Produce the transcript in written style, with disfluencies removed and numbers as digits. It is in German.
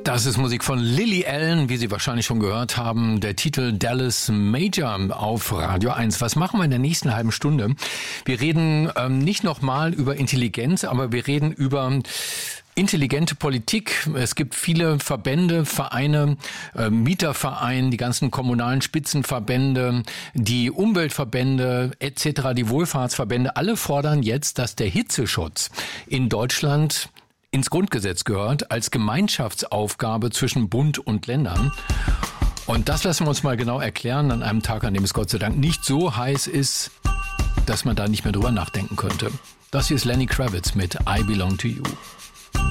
Das ist Musik von Lily Allen, wie Sie wahrscheinlich schon gehört haben. Der Titel Dallas Major auf Radio 1. Was machen wir in der nächsten halben Stunde? Wir reden nicht nochmal über Intelligenz, aber wir reden über intelligente Politik. Es gibt viele Verbände, Vereine, Mietervereine, die ganzen kommunalen Spitzenverbände, die Umweltverbände etc., die Wohlfahrtsverbände. Alle fordern jetzt, dass der Hitzeschutz in Deutschland ins Grundgesetz gehört, als Gemeinschaftsaufgabe zwischen Bund und Ländern. Und das lassen wir uns mal genau erklären an einem Tag, an dem es Gott sei Dank nicht so heiß ist, dass man da nicht mehr drüber nachdenken könnte. Das hier ist Lenny Kravitz mit I Belong to You.